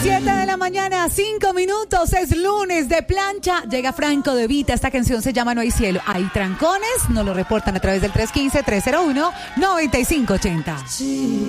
7 de la mañana, 5 minutos, es lunes de plancha. Llega Franco De Vita, esta canción se llama No hay cielo. Hay trancones, nos lo reportan a través del 315-301-9580.